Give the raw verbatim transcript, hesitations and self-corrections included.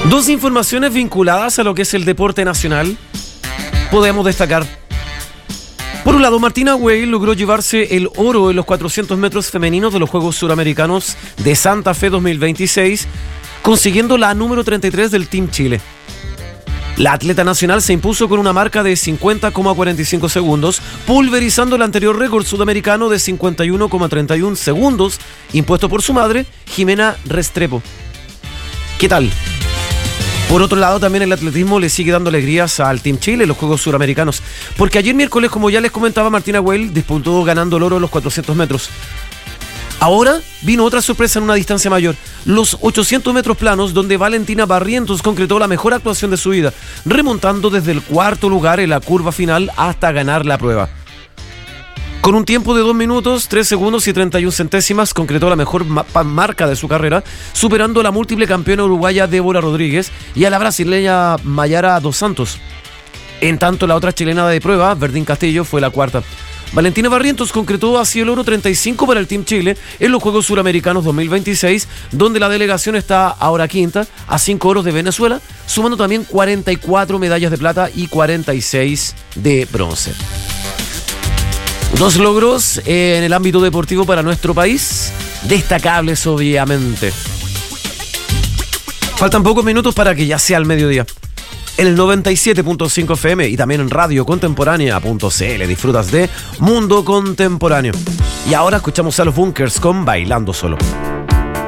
Dos informaciones vinculadas a lo que es el deporte nacional podemos destacar. Por un lado, Martina Weil logró llevarse el oro en los cuatrocientos metros femeninos de los Juegos Suramericanos de Santa Fe dos mil veintiséis, consiguiendo la número treinta y tres del Team Chile. La atleta nacional se impuso con una marca de cincuenta coma cuarenta y cinco segundos, pulverizando el anterior récord sudamericano de cincuenta y uno coma treinta y uno segundos, impuesto por su madre, Jimena Restrepo. ¿Qué tal? Por otro lado, también el atletismo le sigue dando alegrías al Team Chile en los Juegos Suramericanos, porque ayer miércoles, como ya les comentaba, Martina Weil disputó ganando el oro en los cuatrocientos metros. Ahora vino otra sorpresa en una distancia mayor, los ochocientos metros planos, donde Valentina Barrientos concretó la mejor actuación de su vida, remontando desde el cuarto lugar en la curva final hasta ganar la prueba. Con un tiempo de dos minutos, tres segundos y treinta y una centésimas, concretó la mejor ma- marca de su carrera, superando a la múltiple campeona uruguaya Débora Rodríguez y a la brasileña Mayara dos Santos. En tanto, la otra chilena de prueba, Verdín Castillo, fue la cuarta. Valentina Barrientos concretó así el oro treinta y cinco para el Team Chile en los Juegos Suramericanos dos mil veintiséis, donde la delegación está ahora quinta, a cinco oros de Venezuela, sumando también cuarenta y cuatro medallas de plata y cuarenta y seis de bronce. Dos logros en el ámbito deportivo para nuestro país, destacables obviamente. Faltan pocos minutos para que ya sea el mediodía. En el noventa y siete punto cinco F M y también en radio contemporánea punto c l disfrutas de Mundo Contemporáneo. Y ahora escuchamos a los Bunkers con Bailando Solo.